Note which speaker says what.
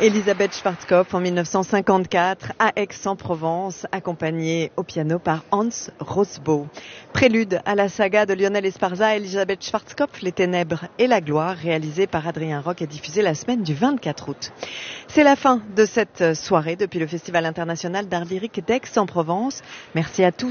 Speaker 1: Elisabeth Schwarzkopf en 1954 à Aix-en-Provence, accompagnée au piano par Hans Rosbaud. Prélude à la saga de Lionel Esparza, Elisabeth Schwarzkopf, Les Ténèbres et la Gloire, réalisé par Adrien Roch et diffusé la semaine du 24 août. C'est la fin de cette soirée depuis le Festival international d'art lyrique d'Aix-en-Provence. Merci à tous